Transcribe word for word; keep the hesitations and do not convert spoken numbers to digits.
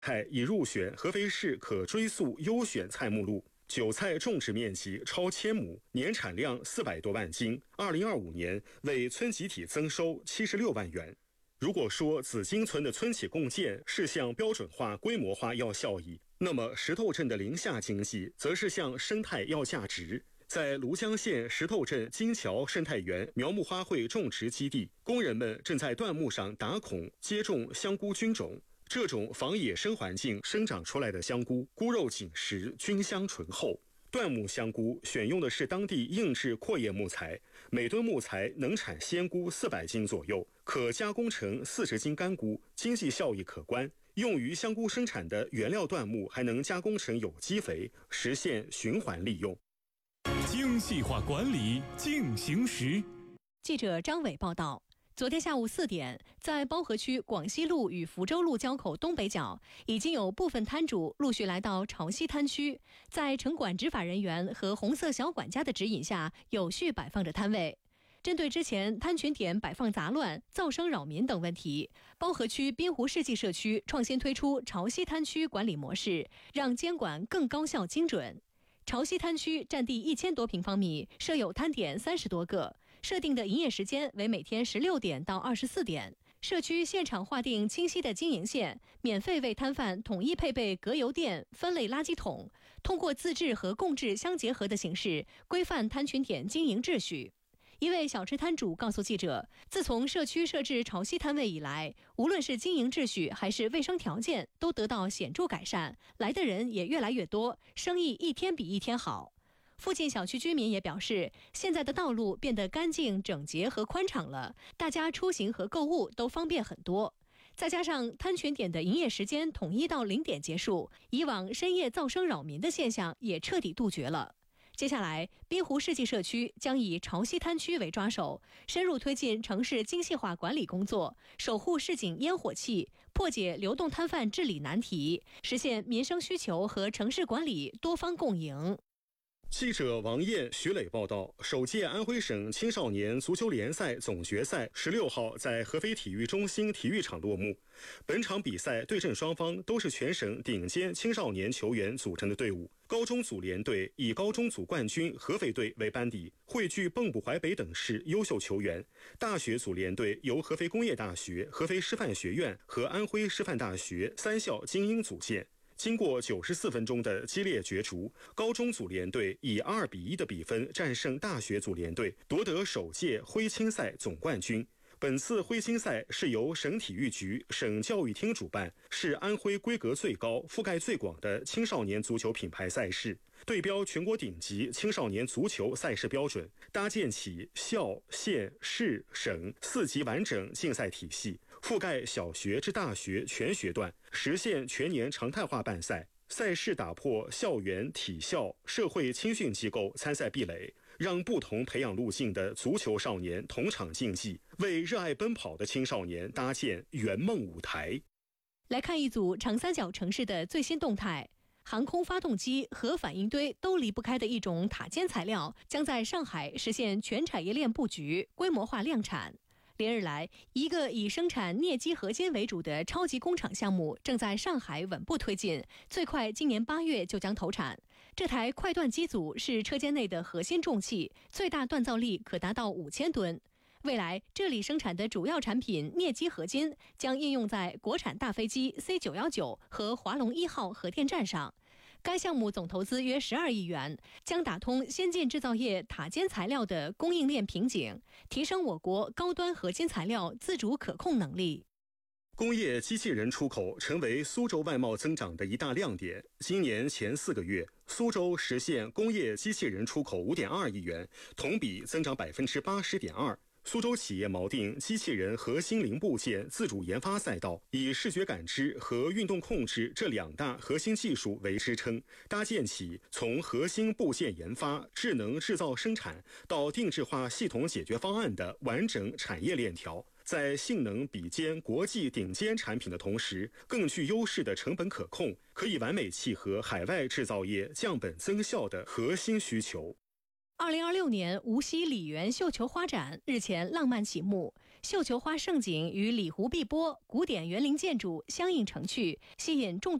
菜已入选合肥市可追溯优选菜目录。韭菜种植面积超千亩，年产量四百多万斤，二零二五年为村集体增收七十六万元。如果说紫金村的村企共建是向标准化、规模化要效益，那么石头镇的林下经济则是向生态要价值。在庐江县石头镇金桥生态园苗木花卉种植基地，工人们正在椴木上打孔接种香菇菌种。这种仿野生环境生长出来的香菇，菇肉紧实，菌香醇厚。椴木香菇选用的是当地硬质阔叶木材，每吨木材能产鲜菇四百斤左右，可加工成四十斤干菇，经济效益可观。用于香菇生产的原料椴木还能加工成有机肥，实现循环利用。 精细化管理进行时， 记者张伟报道。昨天下午四点，在包河区广西路与福州路交口东北角，已经有部分摊主陆续来到潮汐滩区，在城管执法人员和红色小管家的指引下，有序摆放着摊位。针对之前摊群点摆放杂乱、噪声扰民等问题，包河区滨湖世纪社区创新推出潮汐滩区管理模式，让监管更高效精准。潮汐滩区占地一千多平方米，设有摊点三十多个，设定的营业时间为每天十六点到二十四点。社区现场划定清晰的经营线，免费为摊贩统一配备隔油垫、分类垃圾桶，通过自治和共治相结合的形式，规范摊群点经营秩序。一位小吃摊主告诉记者，自从社区设置潮汐摊位以来，无论是经营秩序还是卫生条件都得到显著改善，来的人也越来越多，生意一天比一天好。附近小区居民也表示，现在的道路变得干净、整洁和宽敞了，大家出行和购物都方便很多。再加上摊群点的营业时间统一到零点结束，以往深夜噪声扰民的现象也彻底杜绝了。接下来，滨湖世纪社区将以潮汐滩区为抓手，深入推进城市精细化管理工作，守护市井烟火气，破解流动摊贩治理难题，实现民生需求和城市管理多方共赢。 记者王燕、徐磊报道，首届安徽省青少年足球联赛总决赛十六号在合肥体育中心体育场落幕。本场比赛对阵双方都是全省顶尖青少年球员组成的队伍。高中组联队以高中组冠军合肥队为班底，汇聚蚌埠淮北等市优秀球员。大学组联队由合肥工业大学、合肥师范学院和安徽师范大学三校精英组建。经过九十四分钟的激烈角逐，高中组联队以二比一的比分战胜大学组联队，夺得首届徽青赛总冠军。本次徽青赛是由省体育局、省教育厅主办，是安徽规格最高、覆盖最广的青少年足球品牌赛事，对标全国顶级青少年足球赛事标准，搭建起校、县、市、省四级完整竞赛体系，覆盖小学至大学全学段，实现全年常态化办赛。赛事打破校园、体校、社会青训机构参赛壁垒，让不同培养路径的足球少年同场竞技，为热爱奔跑的青少年搭建圆梦舞台。 来看一组长三角城市的最新动态。航空发动机和反应堆都离不开的一种塔尖材料，将在上海实现全产业链布局，规模化量产。连日来，一个以生产镍基合金为主的超级工厂项目正在上海稳步推进，最快今年八月就将投产。这台快锻机组是车间内的核心重器，最大锻造力可达到五千吨。未来，这里生产的主要产品镍基合金将应用在国产大飞机 C 九一九 和华龙一号核电站上。该项目总投资约十二亿元，将打通先进制造业塔尖材料的供应链瓶颈，提升我国高端合金材料自主可控能力。 工业机器人出口成为苏州外贸增长的一大亮点。今年前四个月，苏州实现工业机器人出口 五点二亿元，同比增长 百分之八十点二。苏州企业锚定机器人核心零部件自主研发赛道，以视觉感知和运动控制这两大核心技术为支撑，搭建起从核心部件研发、智能制造生产到定制化系统解决方案的完整产业链条。在性能比肩国际顶尖产品的同时，更具优势的成本可控，可以完美契合海外制造业降本增效的核心需求。 二零二六年无锡梨园绣球花展日前浪漫启幕， 绣球花盛景与里湖碧波、古典园林建筑相映成趣，吸引众